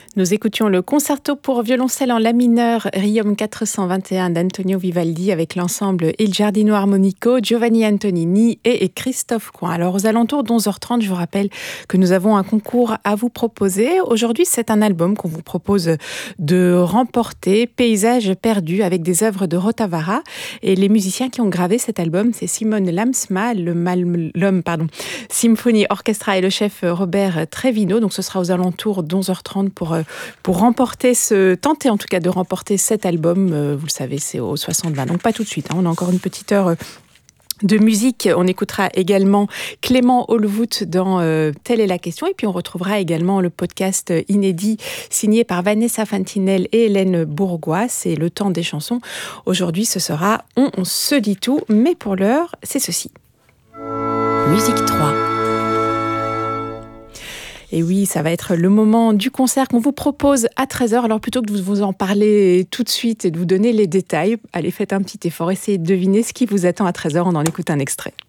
Nous écoutions le concerto pour violoncelle en la mineur Riom 421 d'Antonio Vivaldi avec l'ensemble Il Giardino Armonico, Giovanni Antonini et Christophe Coin. Alors aux alentours de 11h30, je vous rappelle que nous avons un concours à vous proposer. Aujourd'hui, c'est un album qu'on vous propose de remporter, Paysages perdus, avec des œuvres de Rotavara. Et les musiciens qui ont gravé cet album, c'est Simone Lamsma, Symphony Orchestra et le chef Robert Trevino. Donc ce sera aux alentours de 11h30 pour tenter en tout cas de remporter cet album. Vous le savez, c'est au 60-20. Donc pas tout de suite, on a encore une petite heure de musique. On écoutera également Clément Holvout dans Telle est la question. Et puis on retrouvera également le podcast inédit signé par Vanessa Fantinel et Hélène Bourgois. C'est Le temps des chansons. Aujourd'hui, ce sera On se dit tout. Mais pour l'heure, c'est ceci. Musique 3. Et oui, ça va être le moment du concert qu'on vous propose à 13h. Alors plutôt que de vous en parler tout de suite et de vous donner les détails, allez, faites un petit effort, essayez de deviner ce qui vous attend à 13h. On en écoute un extrait.